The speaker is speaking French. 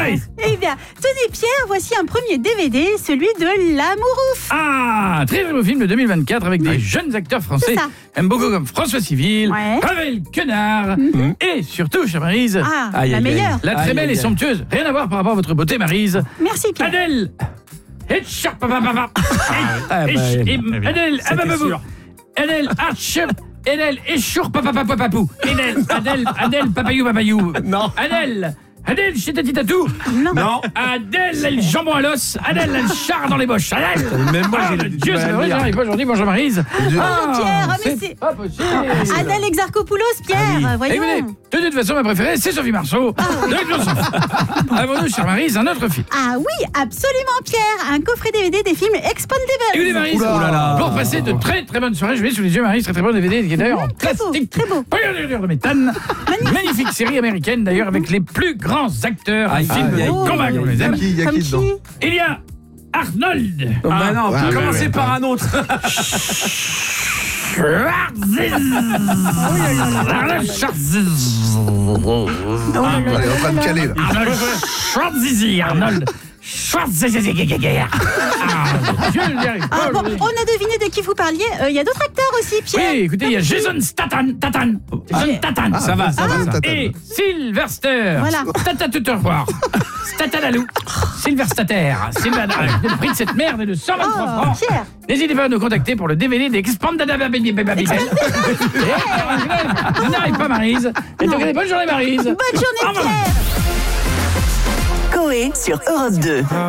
Maryse. Eh bien, tenez Pierre, voici un premier DVD, celui de L'Amourouf. Ah, très beau film de 2024 avec des jeunes acteurs français. C'est ça. Aime beaucoup comme François Civil, Ouais. Pavel Quenard et surtout, chère Maryse, Ah, la meilleure. la très belle et somptueuse. Rien à voir par rapport à votre beauté, Maryse. Merci Pierre. Adèle. Adèle. Adèle Echour papapapapapou. Adèle papayou. Non. Adèle, chitati-tatou. Non. Adèle, elle jambon à l'os. Adèle, elle char dans les boches. Adèle. Même moi, j'ai du Dieu, mal à c'est le vrai, dire. j'arrive pas aujourd'hui. Bonjour Maryse. Bonjour Pierre, mais c'est pas possible. Adèle Exarchopoulos, Pierre, Écoutez, voyons. de toute façon, ma préférée, c'est Sophie Marceau. Avant nous, chère Maryse, un autre film. Ah oui, absolument Pierre, un coffret DVD des films Expandables. Écoutez, Maryse, Oulala. pour passer de très très bonnes soirées, je vais sous les yeux, Maryse, très très bon DVD, qui est d'ailleurs en Très beau, plastique. très beau. De méthane. Magnifique série américaine, d'ailleurs, avec les plus grands acteurs des films de combat, comme on les aime. Il y a Comme qui dedans? Il y a Arnold. Bah non, ouais, commencez ouais. par un autre. Arnold Schwarzenegger. Elle est en train de caler là. Arnold Schwarzenegger. Dieu, j'y arrive pas Ah bon, aujourd'hui. on a deviné de qui vous parliez. Il y a d'autres acteurs aussi, Pierre. Oui, écoutez, il y a Jason Statham. Ça va. Et Sylvester. Voilà. Statatuttervoir. Statalalou. Sylvester. Le prix de cette merde est de 123 Oh, francs. Pierre. N'hésitez pas à nous contacter pour le DVD d'Expandable. Je n'arrive pas, Maryse. Et donc, bonne journée, Maryse. Bonne journée, Pierre. Coé sur Europe 2.